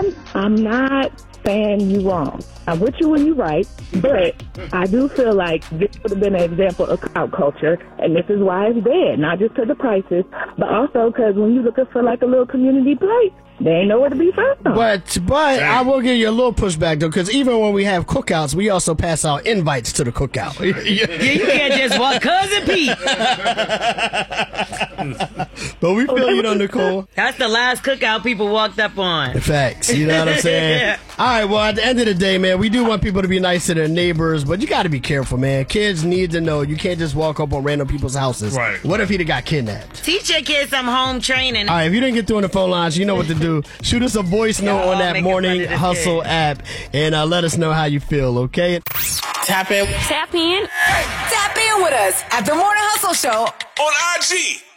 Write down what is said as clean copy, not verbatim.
I'm not saying you wrong. I'm with you when you're right, but I do feel like this would have been an example of clout culture, and this is why it's dead. Not just because of prices, but also because when you're looking for like a little community place, they ain't nowhere to be found. But I will give you a little pushback though, because even when we have cookouts, we also pass out invites to the cookout. Yeah, you can't just walk Cousin Pete. But we feel you, though, Nicole. That's the last cookout people walked up on. Facts. You know what I'm saying? All right, well, at the end of the day, man, we do want people to be nice to their neighbors, but you got to be careful, man. Kids need to know you can't just walk up on random people's houses. Right. What if he'd have got kidnapped? Teach your kids some home training. All right, if you didn't get through on the phone lines, you know what to do. Shoot us a voice note on that Morning Hustle app and let us know how you feel, okay? Tap in. Tap in. Tap in with us at the Morning Hustle Show On IG.